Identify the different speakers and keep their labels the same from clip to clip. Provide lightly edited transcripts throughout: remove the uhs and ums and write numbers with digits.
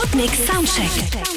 Speaker 1: Sputnik Soundcheck.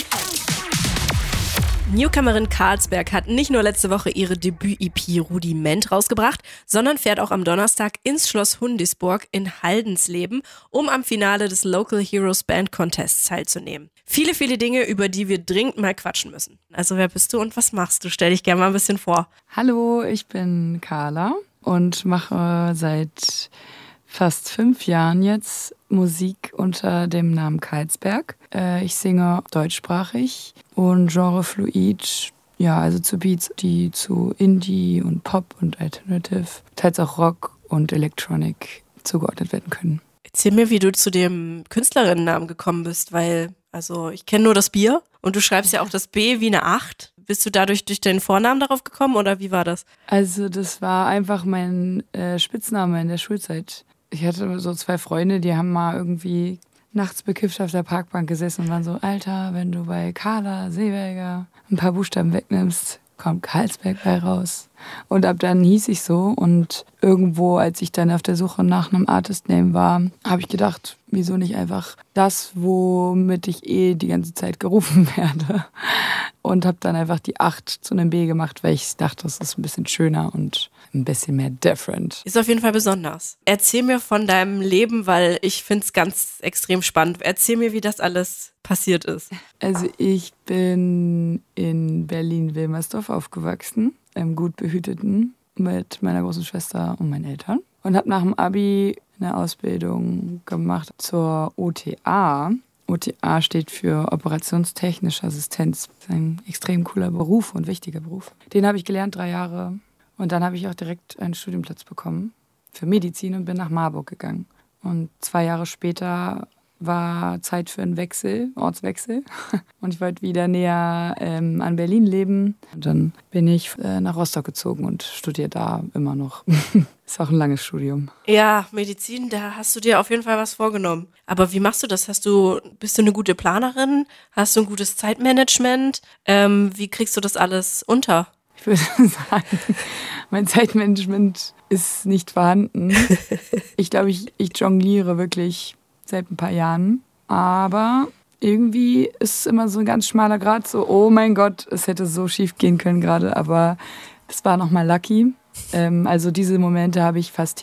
Speaker 1: Newcomerin Carlsberg hat nicht nur letzte Woche ihre Debüt-EP Rudiment rausgebracht, sondern fährt auch am Donnerstag ins Schloss Hundisburg in Haldensleben, um am Finale des Local Heroes Band Contests teilzunehmen. Viele, viele Dinge, über die wir dringend mal quatschen müssen. Also wer bist du und was machst du? Stell dich gerne mal ein bisschen vor.
Speaker 2: Hallo, ich bin Carla und mache seit fast 5 Jahren jetzt Musik unter dem Namen Carlsberg. Ich singe deutschsprachig und genrefluid, ja, also zu Beats, die zu Indie und Pop und Alternative, teils auch Rock und Electronic zugeordnet werden können.
Speaker 1: Erzähl mir, wie du zu dem Künstlerinnennamen gekommen bist, weil, also ich kenne nur das Bier und du schreibst ja auch das B wie eine 8. Bist du dadurch durch deinen Vornamen darauf gekommen oder wie war das?
Speaker 2: Also das war einfach mein Spitzname in der Schulzeit. Ich hatte so 2 Freunde, die haben mal irgendwie nachts bekifft auf der Parkbank gesessen und waren so, Alter, wenn du bei Carla Seeberger ein paar Buchstaben wegnimmst, kommt Carlsberg bei raus. Und ab dann hieß ich so und irgendwo, als ich dann auf der Suche nach einem Artist-Name war, habe ich gedacht, wieso nicht einfach das, womit ich die ganze Zeit gerufen werde. Und habe dann einfach die 8 zu einem B gemacht, weil ich dachte, das ist ein bisschen schöner und ein bisschen mehr different.
Speaker 1: Ist auf jeden Fall besonders. Erzähl mir von deinem Leben, weil ich finde es ganz extrem spannend. Erzähl mir, wie das alles passiert ist.
Speaker 2: Also ich bin in Berlin-Wilmersdorf aufgewachsen, im gut behüteten, mit meiner großen Schwester und meinen Eltern. Und habe nach dem Abi eine Ausbildung gemacht zur OTA. OTA steht für Operationstechnische Assistenz. Das ist ein extrem cooler Beruf und wichtiger Beruf. Den habe ich gelernt 3 Jahre. Und dann habe ich auch direkt einen Studienplatz bekommen für Medizin und bin nach Marburg gegangen. Und 2 Jahre später war Zeit für einen Wechsel, Ortswechsel. Und ich wollte wieder näher an Berlin leben. Und dann bin ich nach Rostock gezogen und studiere da immer noch. Ist auch ein langes Studium.
Speaker 1: Ja, Medizin, da hast du dir auf jeden Fall was vorgenommen. Aber wie machst du das? Bist du eine gute Planerin? Hast du ein gutes Zeitmanagement? Wie kriegst du das alles unter?
Speaker 2: Ich würde sagen, mein Zeitmanagement ist nicht vorhanden. Ich glaube, ich jongliere wirklich seit ein paar Jahren. Aber irgendwie ist es immer so ein ganz schmaler Grat. So, oh mein Gott, es hätte so schief gehen können gerade. Aber das war nochmal lucky. Also diese Momente habe ich fast